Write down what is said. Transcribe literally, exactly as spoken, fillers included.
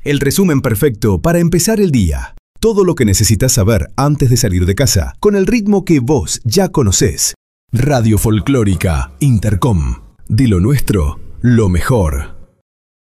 El resumen perfecto para empezar el día. Todo lo que necesitas saber antes de salir de casa, con el ritmo que vos ya conocés. Radio Folclórica Intercom. De lo nuestro, lo mejor.